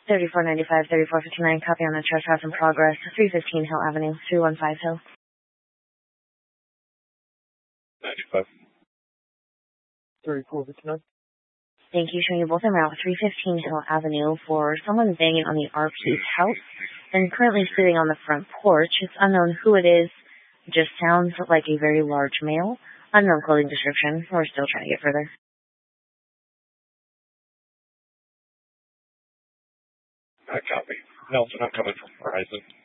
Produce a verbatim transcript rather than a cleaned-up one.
thirty-four ninety-five, thirty-four fifty-nine, copy on the trespass in progress, three fifteen Hill Avenue, three one five Hill. ninety-five. thirty-four fifty-nine. Thank you. Showing you both en route, three fifteen Hill Avenue, for someone banging on the R P's house and currently sitting on the front porch. It's unknown who it is. It just sounds like a very large male. Unknown clothing description. We're still trying to get further. I copy. Nelson, I'm coming from Horizon.